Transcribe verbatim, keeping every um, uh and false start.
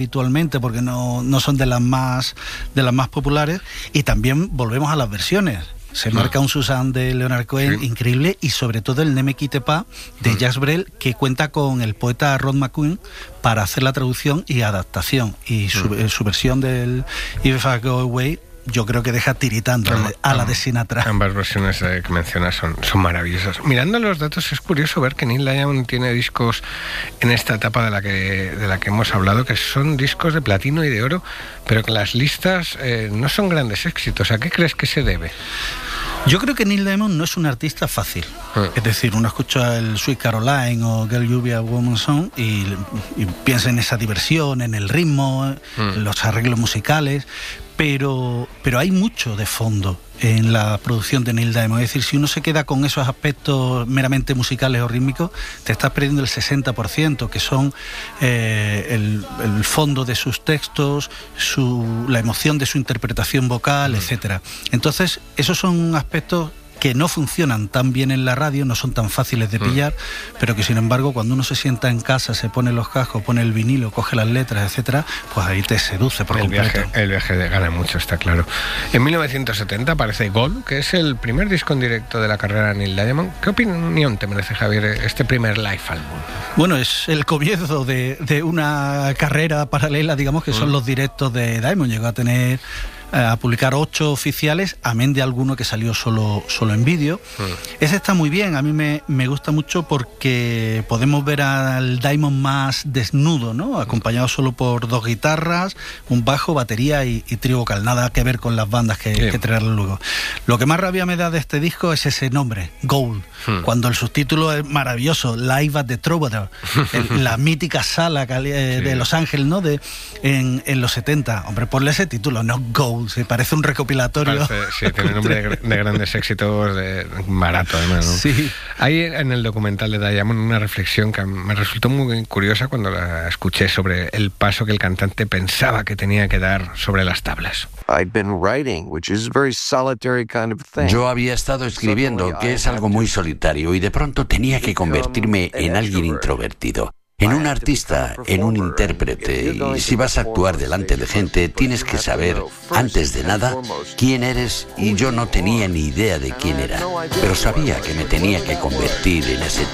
habitualmente porque no, no son de las más de las más populares, y también volvemos a las versiones. Se mm. marca un Suzanne de Leonard Cohen sí. increíble, y sobre todo el Ne me quitte pas de mm. Jacques Brel, que cuenta con el poeta Rod McQueen para hacer la traducción y adaptación, y su, mm. su versión del If I Go Away yo creo que deja tiritando Am, a la de Sinatra. Ambas versiones eh, que mencionas son, son maravillosas. Mirando los datos es curioso ver que Neil Diamond tiene discos en esta etapa de la que de la que hemos hablado, que son discos de platino y de oro, pero que las listas eh, no son grandes éxitos. ¿A qué crees que se debe? Yo creo que Neil Diamond no es un artista fácil. Mm. Es decir, uno escucha el Sweet Caroline o Girl You Be a Woman Song y, y piensa en esa diversión, en el ritmo, mm. en los arreglos musicales, pero, pero hay mucho de fondo en la producción de Neil Diamond. Es decir, si uno se queda con esos aspectos meramente musicales o rítmicos, te estás perdiendo el sesenta por ciento, que son eh, el, el fondo de sus textos, su, la emoción de su interpretación vocal, mm. etcétera. Entonces, esos son aspectos que no funcionan tan bien en la radio, no son tan fáciles de pillar, mm. pero que sin embargo cuando uno se sienta en casa, se pone los cascos, pone el vinilo, coge las letras, etcétera, pues ahí te seduce por el completo. Viaje, el viaje de gana mucho, está claro. En mil novecientos setenta aparece Gold, que es el primer disco en directo de la carrera de Neil Diamond. ¿Qué opinión te merece, Javier, este primer live álbum? Bueno, es el comienzo de, de una carrera paralela, digamos, que mm. son los directos de Diamond. Llegó a tener a publicar ocho oficiales, amén de alguno que salió solo, solo en vídeo. Mm. Ese está muy bien, a mí me, me gusta mucho porque podemos ver al Diamond más desnudo, ¿no? Acompañado solo por dos guitarras, un bajo, batería y, y trío vocal. Nada que ver con las bandas que, sí. que traerán luego. Lo que más rabia me da de este disco es ese nombre, Gold, mm. cuando el subtítulo es maravilloso, Live at the Troubadour, el, la mítica sala de sí. Los Ángeles, ¿no? De, en, en los setenta. Hombre, ponle ese título, no Gold. Sí, parece un recopilatorio. Parece, sí, tiene nombre de, de grandes éxitos, de barato además, ¿no? Sí. Hay en el documental de Diamond una reflexión que me resultó muy curiosa cuando la escuché sobre el paso que el cantante pensaba que tenía que dar sobre las tablas. Yo había estado escribiendo, que es algo muy solitario, y de pronto tenía que convertirme en alguien introvertido, en un artista, en un intérprete, y si vas a actuar delante de gente, tienes que saber, antes de nada, quién eres, y yo no tenía ni idea de quién era, pero sabía que me tenía que convertir en ese